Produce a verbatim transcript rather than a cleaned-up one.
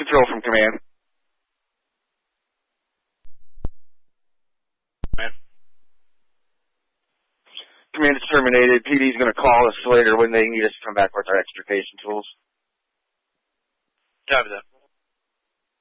Control from command. Man. Command is terminated. P D's going to call us later when they need us to come back with our extrication tools. Copy that.